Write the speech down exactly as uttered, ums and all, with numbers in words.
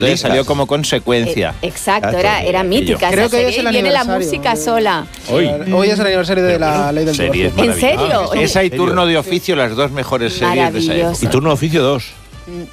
Entonces salió como consecuencia. Eh, exacto, era, era mítica. Creo esa que hoy es serie, el y viene la aniversario. música sola. Hoy. Hoy es el aniversario de la ley del Series divorcio. ¿En serio? maravillosas. Esa y Turno de Oficio, las dos mejores series de esa época. Maravilloso. Y Turno de Oficio dos.